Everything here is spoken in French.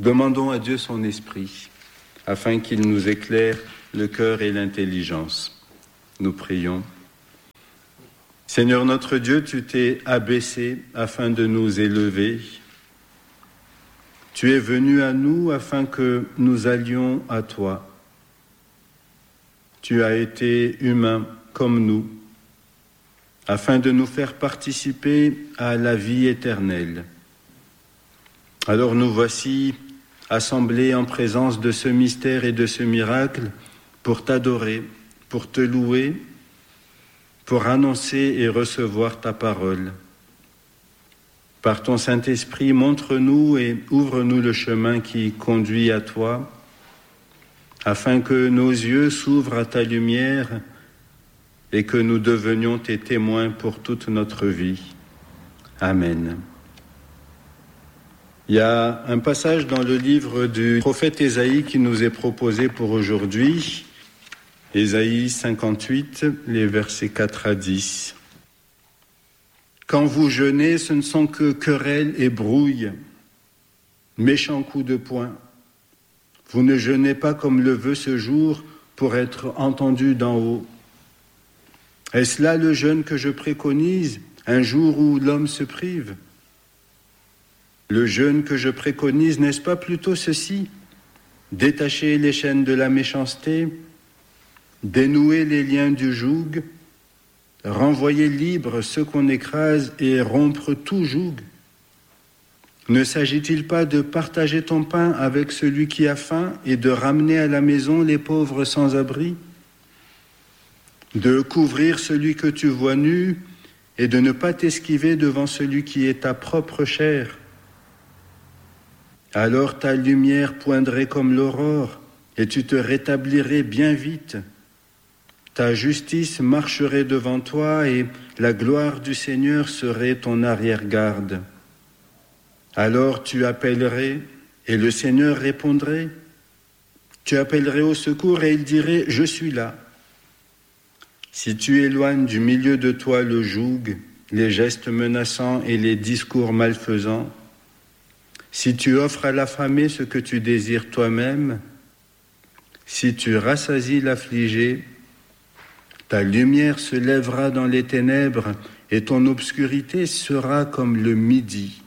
Demandons à Dieu son esprit, afin qu'il nous éclaire le cœur et l'intelligence. Nous prions. Seigneur notre Dieu, tu t'es abaissé afin de nous élever. Tu es venu à nous afin que nous allions à toi. Tu as été humain comme nous, afin de nous faire participer à la vie éternelle. Alors nous voici assemblés en présence de ce mystère et de ce miracle pour t'adorer, pour te louer, pour annoncer et recevoir ta parole. Par ton Saint-Esprit, montre-nous et ouvre-nous le chemin qui conduit à toi, afin que nos yeux s'ouvrent à ta lumière et que nous devenions tes témoins pour toute notre vie. Amen. Il y a un passage dans le livre du prophète Ésaïe qui nous est proposé pour aujourd'hui. Ésaïe 58, les versets 4 à 10. Quand vous jeûnez, ce ne sont que querelles et brouilles, méchants coups de poing. Vous ne jeûnez pas comme le veut ce jour pour être entendu d'en haut. Est-ce là le jeûne que je préconise, un jour où l'homme se prive ? Le jeûne que je préconise, n'est-ce pas plutôt ceci ? Détacher les chaînes de la méchanceté, dénouer les liens du joug, renvoyer libres ceux qu'on écrase et rompre tout joug. Ne s'agit-il pas de partager ton pain avec celui qui a faim et de ramener à la maison les pauvres sans abri ? De couvrir celui que tu vois nu et de ne pas t'esquiver devant celui qui est ta propre chair ? Alors ta lumière poindrait comme l'aurore et tu te rétablirais bien vite. Ta justice marcherait devant toi et la gloire du Seigneur serait ton arrière-garde. Alors tu appellerais et le Seigneur répondrait. Tu appellerais au secours et il dirait « Je suis là ». Si tu éloignes du milieu de toi le joug, les gestes menaçants et les discours malfaisants, si tu offres à l'affamé ce que tu désires toi-même, si tu rassasies l'affligé, ta lumière se lèvera dans les ténèbres et ton obscurité sera comme le midi.